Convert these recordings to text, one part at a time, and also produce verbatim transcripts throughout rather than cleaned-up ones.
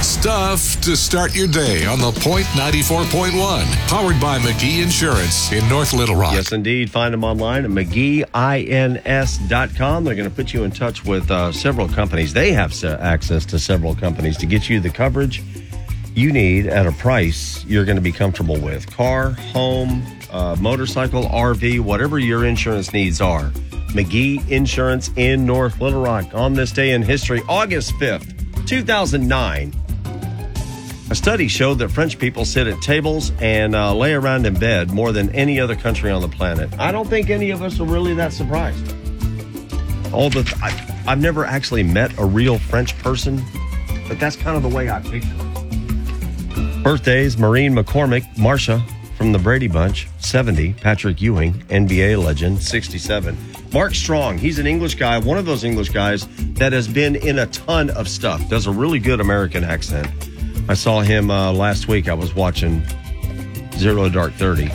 Stuff to start your day on The Point ninety-four point one. Powered by McGee Insurance in North Little Rock. Yes, indeed. Find them online at McGee Ins dot com. They're going to put you in touch with uh, several companies. They have se- access to several companies to get you the coverage you need at a price you're going to be comfortable with. Car, home, uh, motorcycle, R V, whatever your insurance needs are. McGee Insurance in North Little Rock. On this day in history, August fifth, two thousand nine. A study showed that French people sit at tables and uh, lay around in bed more than any other country on the planet. I don't think any of us are really that surprised. All the th- I, I've never actually met a real French person, but that's kind of the way I picture it. Birthdays: Maureen McCormick, Marsha from the Brady Bunch, seventy. Patrick Ewing, N B A legend, sixty-seven. Mark Strong, he's an English guy, one of those English guys that has been in a ton of stuff, does a really good American accent. I saw him uh, last week. I was watching Zero Dark Thirty.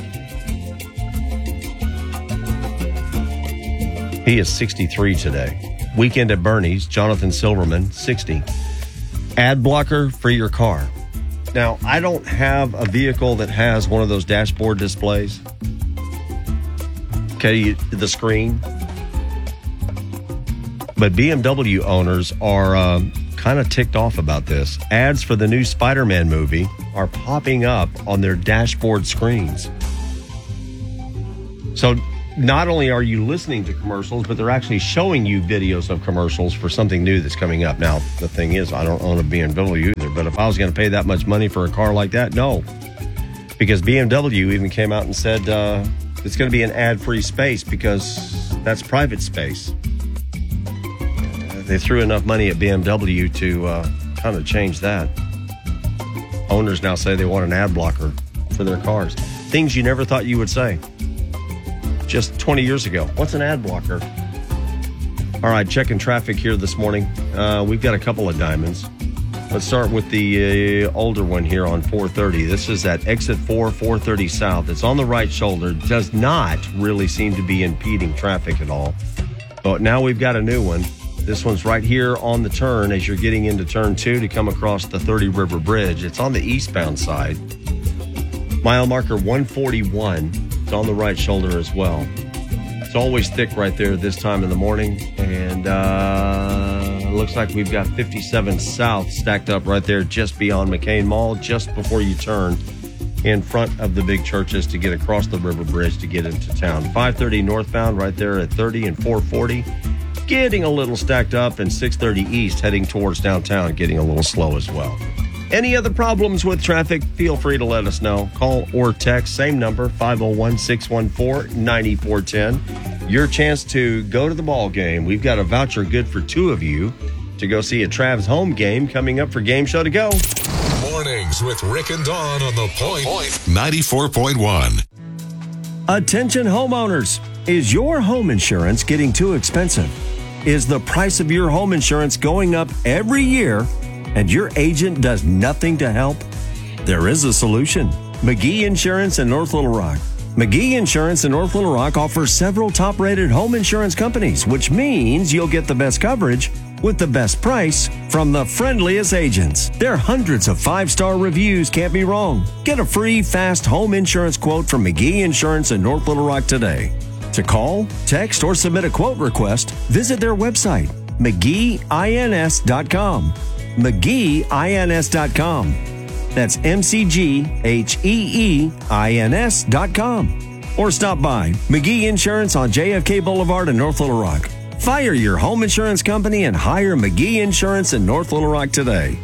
He is sixty-three today. Weekend at Bernie's, Jonathan Silverman, sixty. Ad blocker for your car. Now, I don't have a vehicle that has one of those dashboard displays. Okay, you, the screen. But B M W owners are um, kind of ticked off about this. Ads for the new Spider-Man movie are popping up on their dashboard screens. So not only are you listening to commercials, but they're actually showing you videos of commercials for something new that's coming up. Now, the thing is, I don't own a B M W either, but if I was going to pay that much money for a car like that, no. Because B M W even came out and said uh, it's going to be an ad-free space because that's private space. They threw enough money at B M W to uh, kind of change that. Owners now say they want an ad blocker for their cars. Things you never thought you would say just twenty years ago. What's an ad blocker? All right, checking traffic here this morning. Uh, we've got a couple of diamonds. Let's start with the uh, older one here on four thirty. This is at exit four, four thirty South. It's on the right shoulder. Does not really seem to be impeding traffic at all. But now we've got a new one. This one's right here on the turn as you're getting into turn two to come across the thirty River Bridge. It's on the eastbound side. Mile marker one forty-one. It's on the right shoulder as well. It's always thick right there this time in the morning. And uh, it looks like we've got fifty-seven South stacked up right there just beyond McCain Mall, just before you turn in front of the big churches to get across the River Bridge to get into town. five thirty northbound right there at thirty and four forty. Getting a little stacked up, and six thirty east heading towards downtown, getting a little slow as well. Any other problems with traffic, feel free to let us know. Call or text, same number, five oh one, six one four, nine four one zero. Your chance to go to the ball game. We've got a voucher good for two of you to go see a Travs home game coming up for Game Show to Go. Mornings with Rick and Dawn on The Point ninety-four point one. Attention homeowners. Is your home insurance getting too expensive? Is the price of your home insurance going up every year and your agent does nothing to help? There is a solution. McGee Insurance in North Little Rock. McGee Insurance in North Little Rock offers several top-rated home insurance companies, which means you'll get the best coverage with the best price from the friendliest agents. Their hundreds of five-star reviews can't be wrong. Get a free, fast home insurance quote from McGee Insurance in North Little Rock today. To call, text, or submit a quote request, visit their website, McGee Ins dot com. McGee Ins dot com. That's M C G H E E I N S dot com. Or stop by McGee Insurance on J F K Boulevard in North Little Rock. Fire your home insurance company and hire McGee Insurance in North Little Rock today.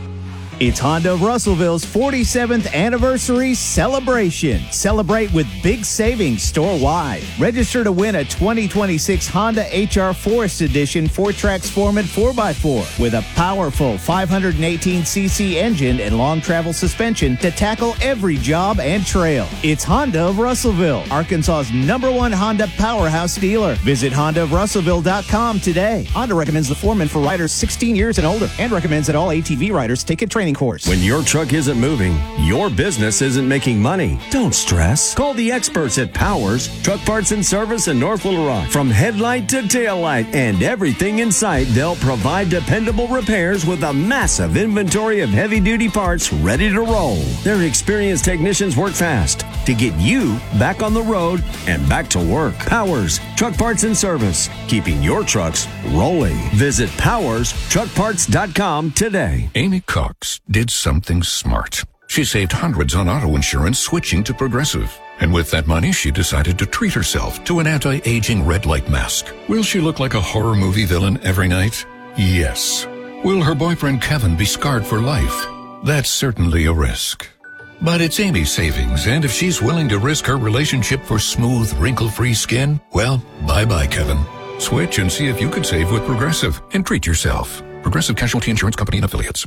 It's Honda of Russellville's forty-seventh anniversary celebration. Celebrate with big savings store-wide. Register to win a twenty twenty-six Honda H R Forest Edition four-track Sportman four by four with a powerful five hundred eighteen c c engine and long travel suspension to tackle every job and trail. It's Honda of Russellville, Arkansas's number one Honda powerhouse dealer. Visit honda of russellville dot com today. Honda recommends the Foreman for riders sixteen years and older and recommends that all A T V riders take a training training course. When your truck isn't moving, your business isn't making money. Don't stress. Call the experts at Powers Truck Parts and Service in North Little Rock. From headlight to tail light and everything in sight, they'll provide dependable repairs with a massive inventory of heavy-duty parts ready to roll. Their experienced technicians work fast to get you back on the road and back to work. Powers Truck Parts and Service, keeping your trucks rolling. Visit powers truck parts dot com today. Amy Cox did something smart. She saved hundreds on auto insurance switching to Progressive. And with that money, she decided to treat herself to an anti-aging red light mask. Will she look like a horror movie villain every night? Yes. Will her boyfriend Kevin be scarred for life? That's certainly a risk. But it's Amy's savings, and if she's willing to risk her relationship for smooth, wrinkle-free skin, well, bye-bye, Kevin. Switch and see if you could save with Progressive and treat yourself. Progressive Casualty Insurance Company and Affiliates.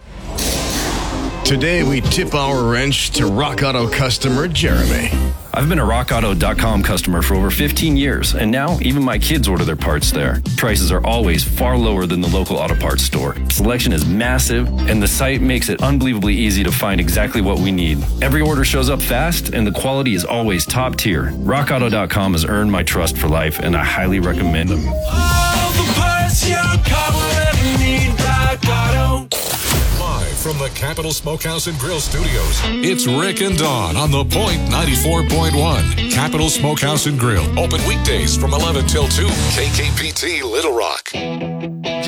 Today, we tip our wrench to Rock Auto customer Jeremy. I've been a rock auto dot com customer for over fifteen years, and now even my kids order their parts there. Prices are always far lower than the local auto parts store. Selection is massive, and the site makes it unbelievably easy to find exactly what we need. Every order shows up fast, and the quality is always top tier. rock auto dot com has earned my trust for life, and I highly recommend them. All the parts your car will ever need, Rock Auto. Live from the Capital Smokehouse and Grill Studios, it's Rick and Dawn on the Point ninety-four point one. Capital Smokehouse and Grill. Open weekdays from eleven till two. K K P T Little Rock.